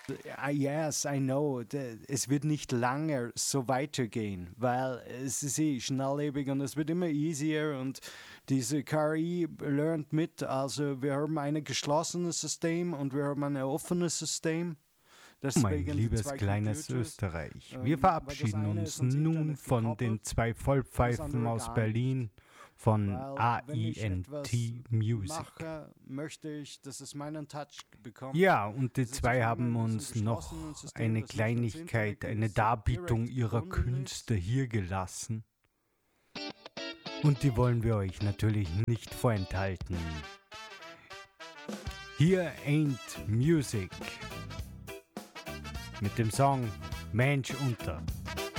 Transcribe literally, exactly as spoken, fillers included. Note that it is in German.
Ah, yes, I know. D- Es wird nicht lange so weitergehen, weil es ist eh schnelllebig und es wird immer easier und diese K I lernt mit. Also wir haben ein geschlossenes System und wir haben ein offenes System. Mein Deswegen die liebes zwei kleines Computers. Österreich, Ähm, wir weil das verabschieden eine uns ist ans nun Internet von gekoppelt den zwei und das Vollpfeifen andere aus gar Berlin, von Weil wenn ich etwas A I N T Music. mache, möchte ich, dass es meinen Touch bekommt. Ja, und die Das ist zwei immer haben in diesem uns noch geschlossenen System, eine das nicht ans Kleinigkeit, Internet geht, eine das Darbietung direkt ihrer gebunden ist. Künste hier gelassen. Und die wollen wir euch natürlich nicht vorenthalten. Here ain't music. Mit dem Song Mensch unter.